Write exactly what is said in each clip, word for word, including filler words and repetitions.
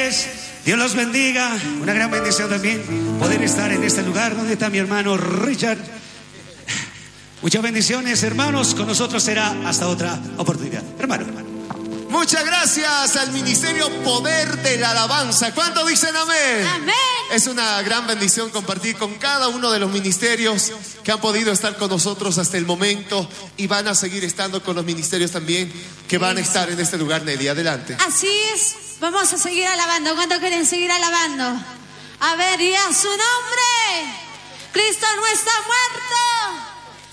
bendiciones. Dios los bendiga. Una gran bendición también poder estar en este lugar donde está mi hermano Richard. Muchas bendiciones, hermanos. Con nosotros será hasta otra oportunidad. Hermano, hermano. Muchas gracias al Ministerio Poder de la Alabanza. ¿Cuántos dicen amén? Amén. Es una gran bendición compartir con cada uno de los ministerios que han podido estar con nosotros hasta el momento y van a seguir estando con los ministerios también que van a estar en este lugar. Nelly, adelante. Así es, vamos a seguir alabando. ¿Cuántos quieren seguir alabando? A ver, y a su nombre. Cristo no está muerto.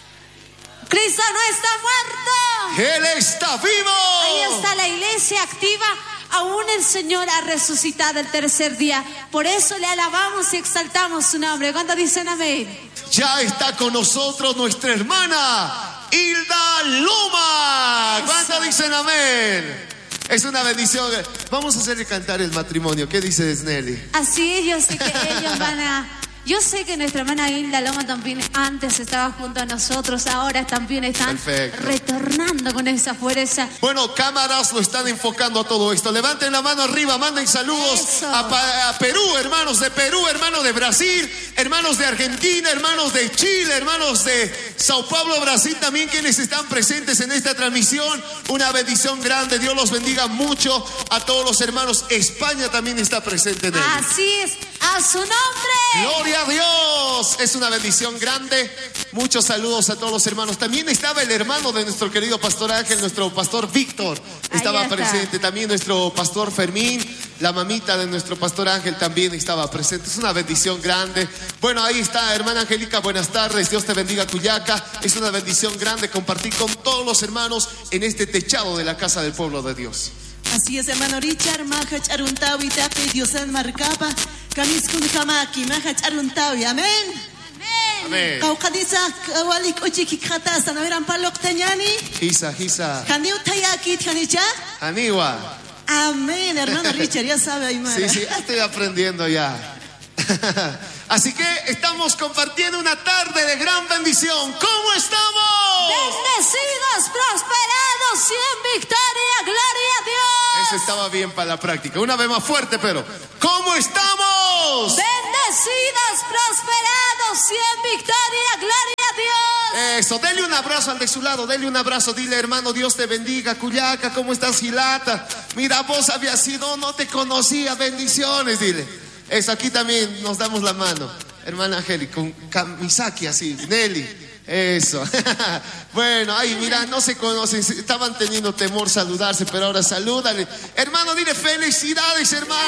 Cristo no está muerto. Él está vivo. Ahí está la iglesia activa. Aún el Señor ha resucitado el tercer día. Por eso le alabamos y exaltamos su nombre. ¿Cuántos dicen amén? Ya está con nosotros nuestra hermana Hilda Luma. ¿Cuántos dicen amén? Es una bendición. Vamos a hacerle cantar el matrimonio. ¿Qué dices, Nelly? Así es, yo sé que ellos van a... Yo sé que nuestra hermana Hilda Loma también antes estaba junto a nosotros, ahora también están Perfecto. retornando con esa fuerza. Bueno, cámaras lo están enfocando a todo esto. Levanten la mano arriba, manden saludos a, a Perú, hermanos de Perú, hermanos de Brasil, hermanos de Argentina, hermanos de Chile, hermanos de Sao Paulo, Brasil también, quienes están presentes en esta transmisión. Una bendición grande, Dios los bendiga mucho a todos los hermanos. España también está presente en él. Así es, a su nombre. Gloria a Dios, es una bendición grande. Muchos saludos a todos los hermanos. También estaba el hermano de nuestro querido pastor Ángel, nuestro pastor Víctor, estaba presente. También nuestro pastor Fermín, la mamita de nuestro pastor Ángel también estaba presente. Es una bendición grande. Bueno, ahí está, hermana Angélica, buenas tardes. Dios te bendiga, Cuyaca. Es una bendición grande compartir con todos los hermanos en este techado de la casa del pueblo de Dios. Así es, hermano Richard, Mahach Aruntawi, Tape, Dios Marcapa, Kamiskun Kamaki, Mahach Aruntawi, amén. Amén. Kaukadisa, Walik Ochiki Kata, Sanaveran Palok Tañani, Hisa, Hisa, Kaniu Tayaki, Tanicha, Aniwa. amén, hermano Richard, ya sabe, Aymara. Sí, sí, estoy aprendiendo ya. Así que estamos compartiendo una tarde de gran bendición. ¿Cómo estamos? Bendecidos, prosperados y en victoria, gloria a Dios. Eso estaba bien para la práctica. Una vez más fuerte, pero ¿cómo estamos? Bendecidos, prosperados y en victoria, gloria a Dios. Eso, dele un abrazo al de su lado, dele un abrazo, dile hermano, Dios te bendiga, Cuyaca, ¿cómo estás, Gilata? Mira, vos habías sido, no te conocía, bendiciones, dile. Eso, aquí también nos damos la mano, hermana Angélica, con Kamisaki así, Nelly, eso. Bueno, ay, mira, no se conocen, estaban teniendo temor saludarse, pero ahora salúdale. Hermano, dile felicidades, hermano.